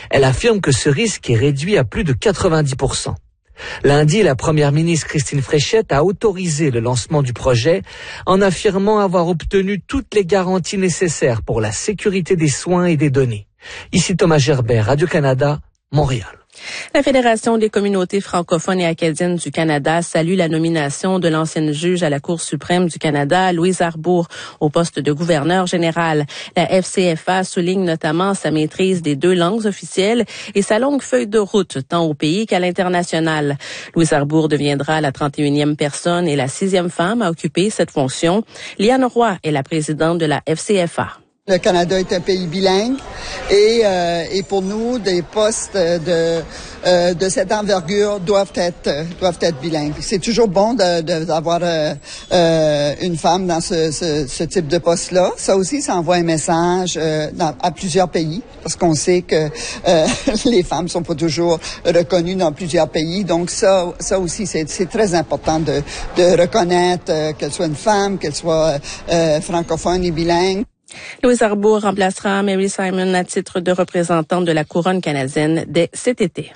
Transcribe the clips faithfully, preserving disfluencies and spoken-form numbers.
Elle affirme que ce risque est réduit à plus de quatre-vingt-dix pour cent. Lundi, la première ministre Christine Fréchette a autorisé le lancement du projet en affirmant avoir obtenu toutes les garanties nécessaires pour la sécurité des soins et des données. Ici Thomas Gerbert, Radio-Canada, Montréal. La Fédération des communautés francophones et acadiennes du Canada salue la nomination de l'ancienne juge à la Cour suprême du Canada, Louise Arbour, au poste de gouverneur général. La F C F A souligne notamment sa maîtrise des deux langues officielles et sa longue feuille de route, tant au pays qu'à l'international. Louise Arbour deviendra la trente et unième personne et la sixième femme à occuper cette fonction. Liane Roy est la présidente de la F C F A. Le Canada est un pays bilingue et, euh, et pour nous, des postes de, euh, de cette envergure doivent être, doivent être bilingues. C'est toujours bon de, de, d'avoir euh, euh, une femme dans ce, ce, ce type de poste-là. Ça aussi, ça envoie un message euh, dans, à plusieurs pays parce qu'on sait que euh, les femmes sont pas toujours reconnues dans plusieurs pays. Donc ça, ça aussi, c'est, c'est très important de, de reconnaître euh, qu'elle soit une femme, qu'elle soit euh, francophone et bilingue. Louise Arbour remplacera Mary Simon à titre de représentante de la couronne canadienne dès cet été.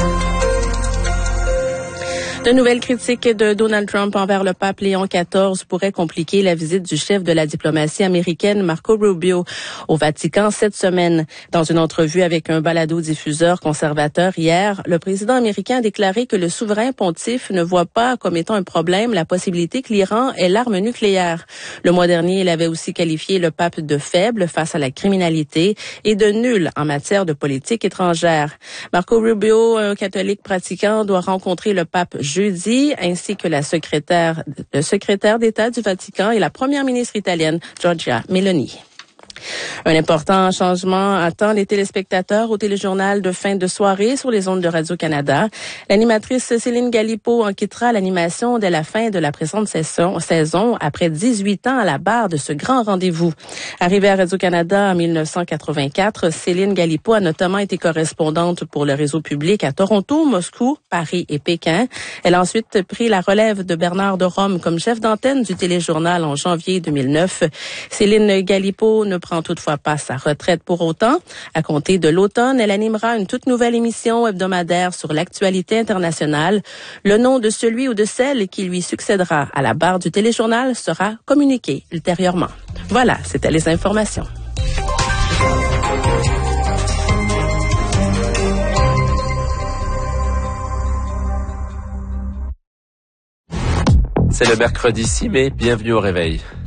De nouvelles critiques de Donald Trump envers le pape Léon quatorze pourraient compliquer la visite du chef de la diplomatie américaine, Marco Rubio, au Vatican cette semaine. Dans une entrevue avec un balado-diffuseur conservateur hier, le président américain a déclaré que le souverain pontife ne voit pas comme étant un problème la possibilité que l'Iran ait l'arme nucléaire. Le mois dernier, il avait aussi qualifié le pape de faible face à la criminalité et de nul en matière de politique étrangère. Marco Rubio, un catholique pratiquant, doit rencontrer le pape jeudi, ainsi que la secrétaire, le secrétaire d'État du Vatican et la première ministre italienne, Giorgia Meloni. Un important changement attend les téléspectateurs au téléjournal de fin de soirée sur les ondes de Radio-Canada. L'animatrice Céline Galipeau en quittera l'animation dès la fin de la présente saison, saison après dix-huit ans à la barre de ce grand rendez-vous. Arrivée à Radio-Canada en dix-neuf cent quatre-vingt-quatre, Céline Galipeau a notamment été correspondante pour le réseau public à Toronto, Moscou, Paris et Pékin. Elle a ensuite pris la relève de Bernard de Rome comme chef d'antenne du téléjournal en janvier deux mille neuf. Céline Galipeau ne prend toutefois pas sa retraite pour autant. À compter de l'automne, elle animera une toute nouvelle émission hebdomadaire sur l'actualité internationale. Le nom de celui ou de celle qui lui succédera à la barre du téléjournal sera communiqué ultérieurement. Voilà, c'était les informations. C'est le mercredi six mai, bienvenue au réveil.